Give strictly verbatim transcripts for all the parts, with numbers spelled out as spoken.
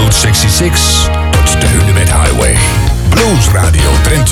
Route zesenzestig tot de Hunebed Highway. Blues Radio Drenthe.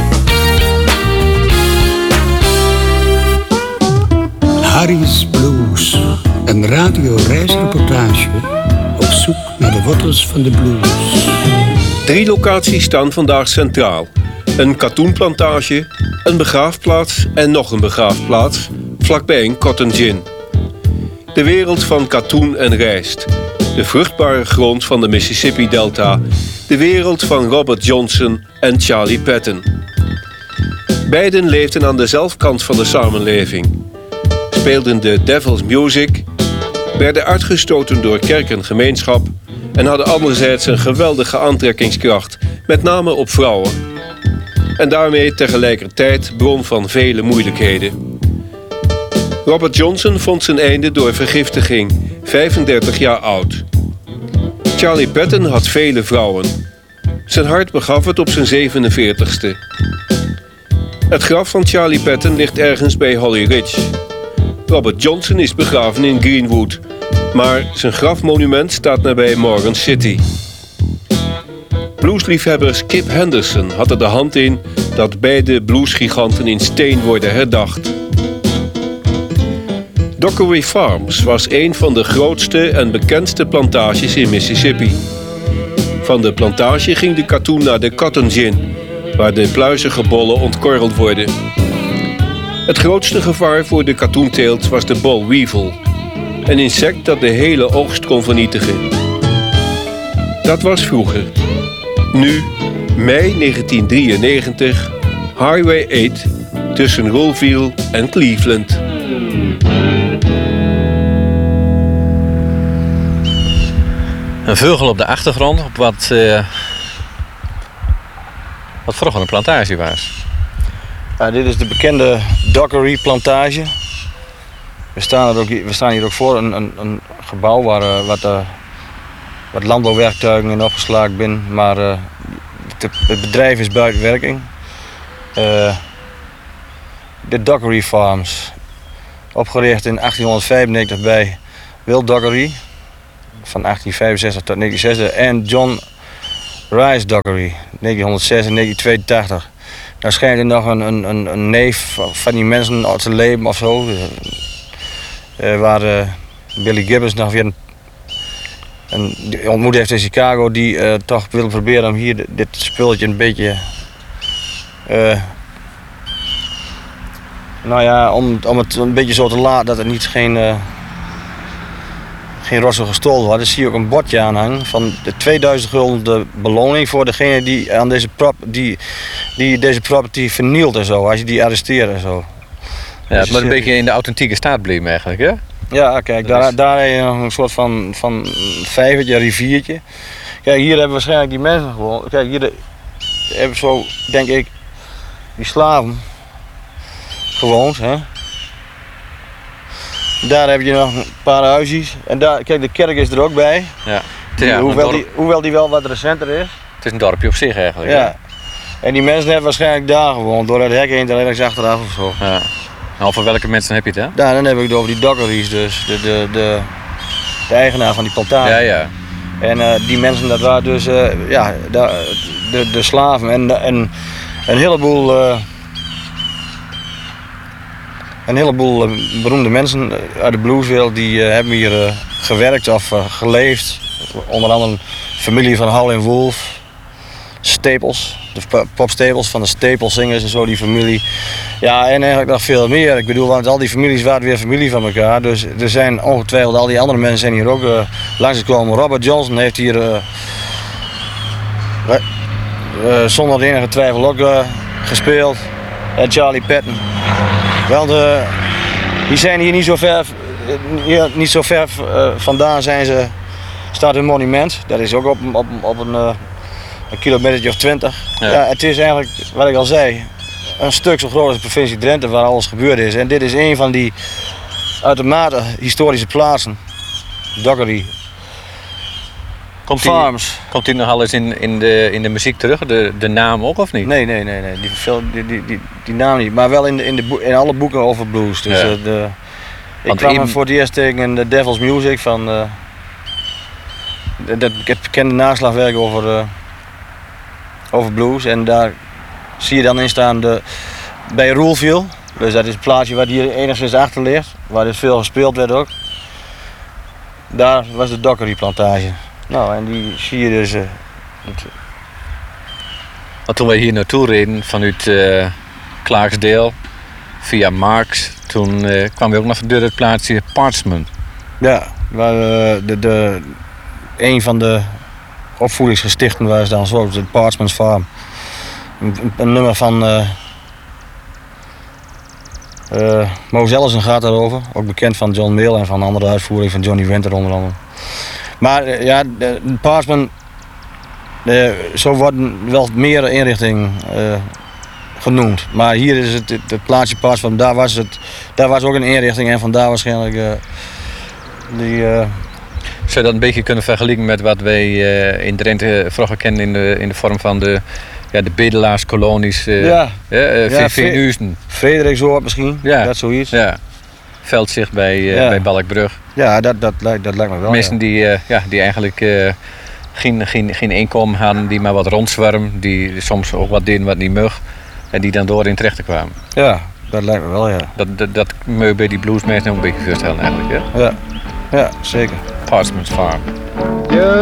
Harry's Blues. Een radioreisreportage op zoek naar de wortels van de blues. Drie locaties staan vandaag centraal. Een katoenplantage, een begraafplaats en nog een begraafplaats, vlakbij een cotton gin. De wereld van katoen en rijst. De vruchtbare grond van de Mississippi-delta. De wereld van Robert Johnson en Charlie Patton. Beiden leefden aan de zelfkant van de samenleving. Speelden de devil's music, werden uitgestoten door kerk en gemeenschap en hadden anderzijds een geweldige aantrekkingskracht, met name op vrouwen. En daarmee tegelijkertijd bron van vele moeilijkheden. Robert Johnson vond zijn einde door vergiftiging, vijfendertig jaar oud. Charlie Patton had vele vrouwen. Zijn hart begaf het op zijn zevenenveertigste. Het graf van Charlie Patton ligt ergens bij Holly Ridge. Robert Johnson is begraven in Greenwood, maar zijn grafmonument staat nabij Morgan City. Bluesliefhebber Skip Henderson had er de hand in dat beide bluesgiganten in steen worden herdacht. Dockery Farms was een van de grootste en bekendste plantages in Mississippi. Van de plantage ging de katoen naar de cotton gin, waar de pluizige bollen ontkorreld worden. Het grootste gevaar voor de katoenteelt was de boll weevil, een insect dat de hele oogst kon vernietigen. Dat was vroeger. Nu, mei negentien drieënnegentig, Highway acht tussen Rollville en Cleveland. Een vleugel op de achtergrond op wat, uh, wat vroeger een plantage was. Ja, dit is de bekende Dockery plantage. We staan, er ook, we staan hier ook voor een, een, een gebouw waar uh, wat, uh, wat landbouwwerktuigen in opgeslagen zijn, maar uh, het, het bedrijf is buiten werking. Uh, de Dockery Farms, opgericht in achttienhonderdvijfennegentig bij Will Dockery, van achttien vijfenzestig tot negentien zesenzestig, en John Rice Dockery, negentienhonderdzes en negentien tweeëntachtig. Daar schijnt er nog een, een, een neef van die mensen te leven of zo. Uh, waar uh, Billy Gibbons nog weer een, een ontmoet heeft in Chicago, die uh, toch wil proberen om hier dit spulletje een beetje. Uh, nou ja, om, om het een beetje zo te laten dat het niet geen. Uh, geen rossel gestolen wordt. Dan zie je ook een bordje aanhangen van de tweeduizend gulden de beloning voor degene die aan deze prop, die, die deze property vernielt en zo, als je die arresteert en zo. Ja, het moet een beetje in de authentieke staat blijven eigenlijk, hè? Ja, kijk, daar, is... daar heb je nog een soort van, van vijvertje, riviertje. Kijk, hier hebben waarschijnlijk die mensen gewoon. Kijk, hier de, hebben zo, denk ik, die slaven gewoond, hè. Daar heb je nog een paar huisjes. En daar, kijk, de kerk is er ook bij. Ja. Die, ja hoewel, die, hoewel die wel wat recenter is. Het is een dorpje op zich eigenlijk. Ja. Ja. En die mensen hebben waarschijnlijk daar gewoond, door het hek heen te rechts achteraf of zo. Ja. En over welke mensen heb je het, hè? Daar, dan heb ik het over die Dockery's dus. De, de, de, de eigenaar van die plantage. Ja, ja. En uh, die mensen, dat waren dus, uh, ja, de, de, de slaven en, en een heleboel... Uh, Een heleboel uh, beroemde mensen uit de blueswereld die uh, hebben hier uh, gewerkt of uh, geleefd. Onder andere familie van Howlin' Wolf, Staples, de Pop Staples van de Staples zingers en zo, die familie. Ja, en eigenlijk nog veel meer. Ik bedoel, want al die families waren weer familie van elkaar. Dus er zijn ongetwijfeld, al die andere mensen zijn hier ook uh, langsgekomen. Robert Johnson heeft hier uh, uh, zonder enige twijfel ook uh, gespeeld. En Charlie Patton. Wel, de, die zijn hier niet zo ver, hier, niet zo ver uh, vandaan zijn ze, staat een monument. Dat is ook op, op, op een, uh, een kilometer of twintig. Ja. Ja, het is eigenlijk, wat ik al zei, een stuk zo groot als de provincie Drenthe waar alles gebeurd is. En dit is een van die uitermate historische plaatsen. Dockery. Komt Farms. Die, komt die nogal eens in, in, de, in de muziek terug, de, de naam ook of niet? Nee, nee, nee, nee. Die, die, die, die, die naam niet. Maar wel in, de, in, de, in alle boeken over blues. Dus, ja. uh, de, ik kwam hem in... voor het eerst tegen de Devil's Music van uh, dat, het bekende naslagwerk over, uh, over blues. En daar zie je dan in staan de, bij Ruleville. Dus dat is het plaatsje waar hier enigszins achter ligt. Waar dus veel gespeeld werd ook. Daar was de Dockery plantage. Nou, en die zie je dus... Uh, het... Want toen wij hier naartoe reden vanuit uh, Clarksdale via Marks, toen uh, kwamen we ook nog door het plaatsje Parchment. Ja, waar uh, de, de, een van de opvoedingsgestichten was dan zo, de Parchment's Farm. Een, een nummer van uh, uh, Mose Ellison gaat daarover, ook bekend van John Mayall en van een andere uitvoering van Johnny Winter onder andere. Maar uh, ja, de, de Parchment, uh, zo worden wel meer inrichtingen uh, genoemd. Maar hier is het, het, het plaatsje Parchment, daar was, het, daar was ook een inrichting en vandaar waarschijnlijk uh, die... Uh, Zou je dat een beetje kunnen vergelijken met wat wij uh, in Drenthe vroeger kenden in de, in de vorm van de, ja, de bedelaarskolonies? Uh, ja, uh, ja Venuzen. Frederiksoord misschien, ja. dat zoiets. Ja. Veldzicht bij, uh, ja. bij Balkbrug. Ja, dat, dat, lijkt, dat lijkt me wel. Mensen ja. die, uh, ja, die eigenlijk uh, geen, geen, geen inkomen hadden, die maar wat rondzwermen, die soms ook wat deden wat niet mug en die dan door in terecht kwamen. Ja, dat lijkt me wel, ja. Dat, dat, dat moet je bij die bluesmensen ook een beetje voorstellen eigenlijk, hè? Ja, ja zeker. Parchment's Farm. You